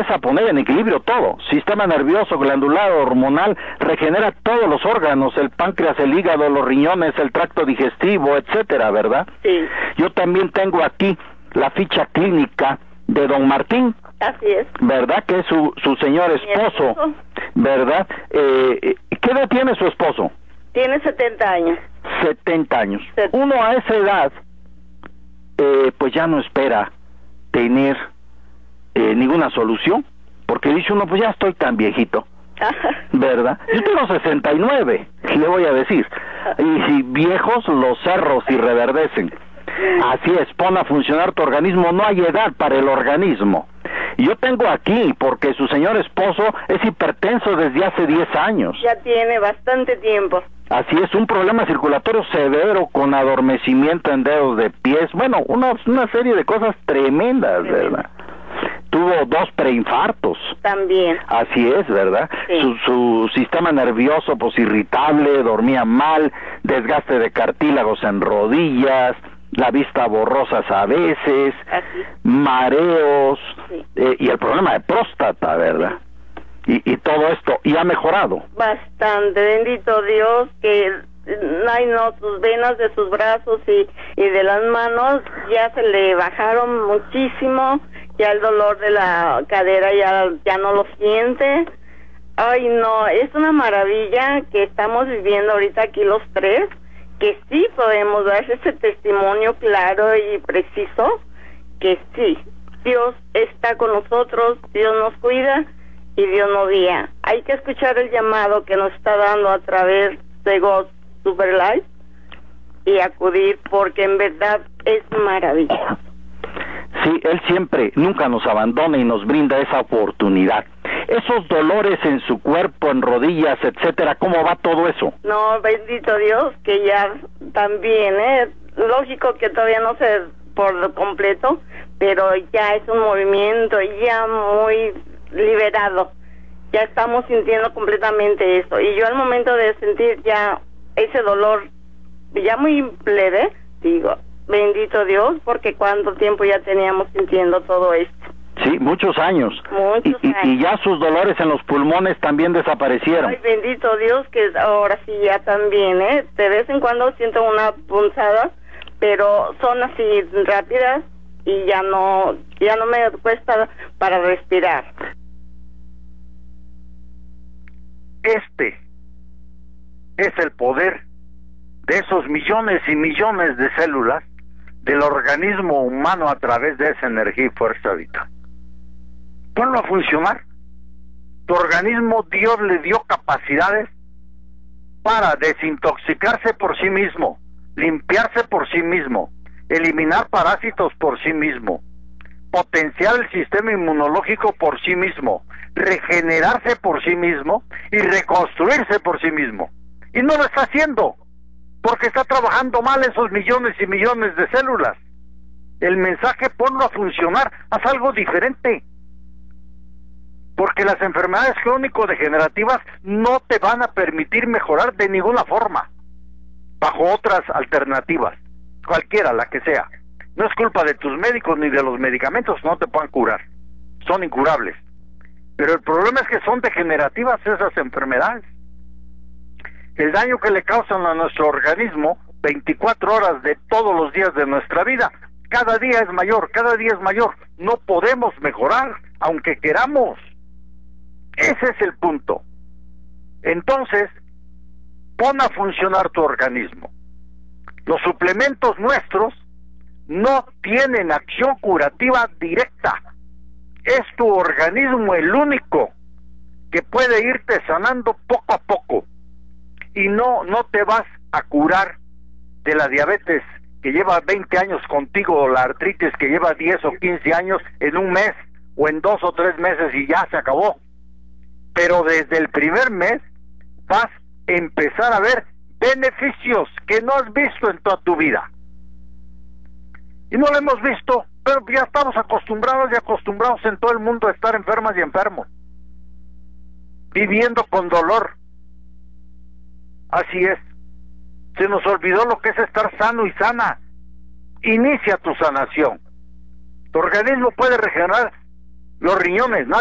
empieza a poner en equilibrio todo, sistema nervioso, glandular, hormonal, regenera todos los órganos, el páncreas, el hígado, los riñones, el tracto digestivo, etcétera, ¿verdad? Sí. Yo también tengo aquí la ficha clínica de don Martín. Así es. ¿Verdad? Que es su señor esposo, ¿verdad? ¿Qué edad tiene su esposo? Tiene 70 años. 70 años. Uno a esa edad, pues ya no espera tener ninguna solución, porque dice uno, pues ya estoy tan viejito, ¿verdad? Yo tengo 69, le voy a decir, y si viejos los cerros y reverdecen. Así es, pon a funcionar tu organismo, no hay edad para el organismo. Y yo tengo aquí, porque su señor esposo es hipertenso desde hace 10 años. Ya tiene bastante tiempo. Así es, un problema circulatorio severo con adormecimiento en dedos de pies, bueno, una serie de cosas tremendas, ¿verdad? Tuvo 2 preinfartos. También. Así es, ¿verdad? Sí. Su sistema nervioso, pues irritable, dormía mal, desgaste de cartílagos en rodillas, la vista borrosas a veces, mareos, sí. Y el problema de próstata, ¿verdad? Y todo esto, y ha mejorado. Bastante, bendito Dios, que sus venas de sus brazos y de las manos ya se le bajaron muchísimo, ya el dolor de la cadera ya no lo siente. Ay, no, es una maravilla que estamos viviendo ahorita aquí los tres, que sí podemos dar ese testimonio claro y preciso, que sí, Dios está con nosotros, Dios nos cuida y Dios nos guía. Hay que escuchar el llamado que nos está dando a través de God Super Life y acudir, porque en verdad es maravilloso. Sí, Él siempre, nunca nos abandona y nos brinda esa oportunidad. Esos dolores en su cuerpo, en rodillas, etcétera, ¿cómo va todo eso? No, bendito Dios, que ya también, lógico que todavía no sé por completo, pero ya es un movimiento ya muy liberado. Ya estamos sintiendo completamente eso. Y yo al momento de sentir ya ese dolor, ya muy leve, digo, bendito Dios, porque cuánto tiempo ya teníamos sintiendo todo esto. Sí, muchos años. Y ya sus dolores en los pulmones también desaparecieron. Ay, bendito Dios, que ahora sí ya también, de vez en cuando siento una punzada, pero son así rápidas y ya no me cuesta para respirar. Este es el poder de esos millones y millones de células del organismo humano a través de esa energía y fuerza vital. Ponlo a funcionar. Tu organismo, Dios le dio capacidades para desintoxicarse por sí mismo, limpiarse por sí mismo, eliminar parásitos por sí mismo, potenciar el sistema inmunológico por sí mismo, regenerarse por sí mismo y reconstruirse por sí mismo. Y no lo está haciendo, porque está trabajando mal esos millones y millones de células. El mensaje, ponlo a funcionar, haz algo diferente. Porque las enfermedades crónico-degenerativas no te van a permitir mejorar de ninguna forma, bajo otras alternativas, cualquiera, la que sea. No es culpa de tus médicos ni de los medicamentos, no te puedan curar, son incurables. Pero el problema es que son degenerativas esas enfermedades. El daño que le causan a nuestro organismo 24 horas de todos los días de nuestra vida, cada día es mayor, cada día es mayor. No podemos mejorar, aunque queramos. Ese es el punto. Entonces, pon a funcionar tu organismo. Los suplementos nuestros no tienen acción curativa directa. Es tu organismo el único que puede irte sanando poco a poco. Y no te vas a curar de la diabetes que lleva 20 años contigo, o la artritis que lleva 10 o 15 años en un mes, o en 2 o 3 meses y ya se acabó. Pero desde el primer mes vas a empezar a ver beneficios que no has visto en toda tu vida. Y no lo hemos visto, pero ya estamos acostumbrados y acostumbrados en todo el mundo a estar enfermas y enfermos, viviendo con dolor. Así es. Se nos olvidó lo que es estar sano y sana. Inicia tu sanación. Tu organismo puede regenerar los riñones,